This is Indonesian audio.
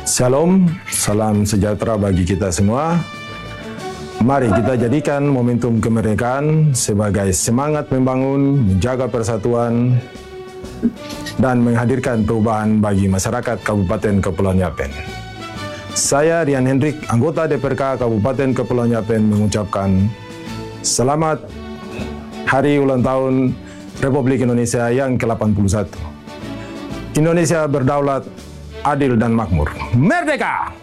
Shalom, salam sejahtera bagi kita semua. Mari kita jadikan momentum kemerdekaan sebagai semangat membangun, menjaga persatuan, dan menghadirkan perubahan bagi masyarakat Kabupaten Kepulauan Yapen. Saya Rian Hendrik, anggota DPRK Kabupaten Kepulauan Yapen mengucapkan selamat Hari Ulang Tahun Republik Indonesia yang ke-81. Indonesia berdaulat, adil dan makmur. Merdeka!